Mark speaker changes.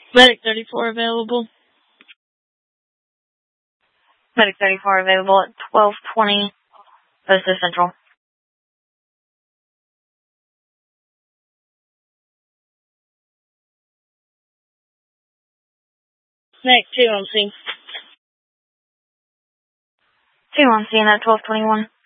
Speaker 1: Medic 34 available.
Speaker 2: Medic 34 available at 1220, Posto Central.
Speaker 1: Medic 2 on scene.
Speaker 2: 2 on scene at 1221.